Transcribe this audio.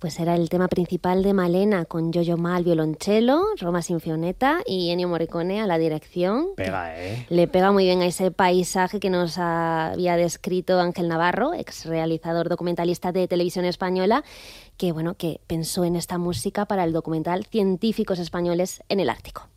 Pues era el tema principal de Malena, con Yo-Yo Ma al violonchelo, Roma Sinfionetta y Ennio Morricone a la dirección. Pega, ¿eh? Le pega muy bien a ese paisaje que nos había descrito Ángel Navarro, ex realizador documentalista de Televisión Española, que pensó en esta música para el documental Científicos españoles en el Ártico.